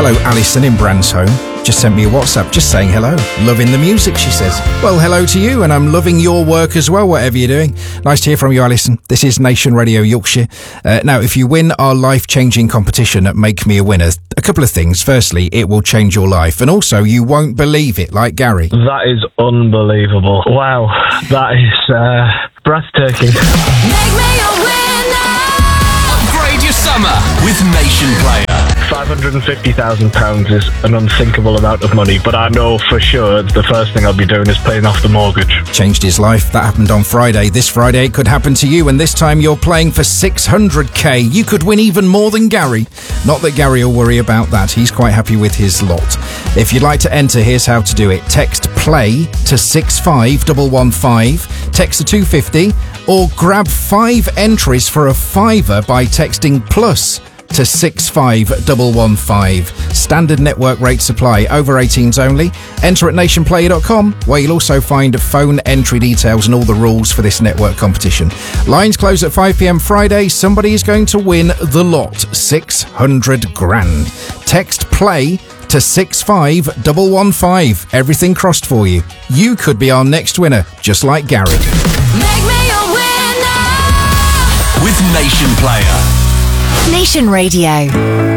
Hello, Alison in Bransholm. Just sent me a WhatsApp just saying hello. Loving the music, she says. Well, hello to you, and I'm loving your work as well, whatever you're doing. Nice to hear from you, Alison. This is Nation Radio Yorkshire. Now, if you win our life-changing competition at Make Me a Winner, a couple of things. Firstly, it will change your life, and also you won't believe it, like Gary. That is unbelievable. Wow, that is breathtaking. Make me a winner! Upgrade your summer with Nation Player. £550,000 is an unthinkable amount of money, but I know for sure the first thing I'll be doing is paying off the mortgage. Changed his life. That happened on Friday. This Friday it could happen to you, and this time you're playing for 600k. You could win even more than Gary. Not that Gary will worry about that. He's quite happy with his lot. If you'd like to enter, here's how to do it. Text PLAY to 65115, text to 250, or grab 5 entries for a £5 by texting plus to 65115. Standard network rate supply, over 18s only. Enter at nationplayer.com, where you'll also find phone entry details and all the rules for this network competition. Lines close at 5 p.m. Friday. Somebody is going to win the lot, 600 grand. Text PLAY to 65115. Everything crossed for you. You could be our next winner, just like Gary. Make me a winner! With Nation Player. Nation Radio.